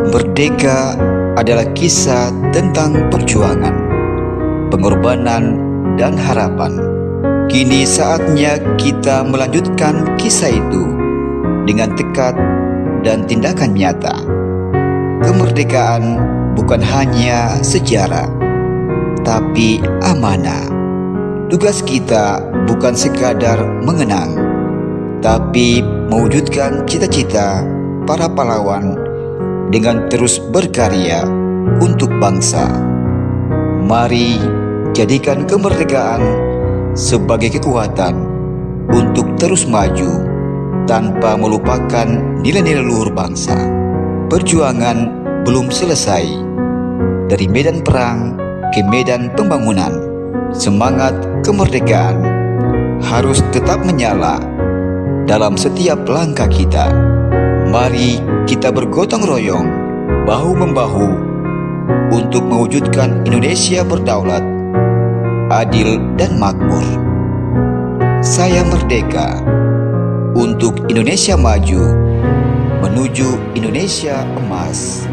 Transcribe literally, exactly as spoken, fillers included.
Merdeka adalah kisah tentang perjuangan, pengorbanan, dan harapan. Kini saatnya kita melanjutkan kisah itu dengan tekad dan tindakan nyata. Kemerdekaan bukan hanya sejarah, tapi amanah. Tugas kita bukan sekadar mengenang, tapi mewujudkan cita-cita para pahlawan dengan terus berkarya untuk bangsa. Mari jadikan kemerdekaan sebagai kekuatan untuk terus maju tanpa melupakan nilai-nilai luhur bangsa. Perjuangan belum selesai. Dari medan perang ke medan pembangunan, semangat kemerdekaan harus tetap menyala dalam setiap langkah kita. Mari kita bergotong royong, bahu-membahu, untuk mewujudkan Indonesia berdaulat, adil, dan makmur. Saya merdeka untuk Indonesia maju, menuju Indonesia emas.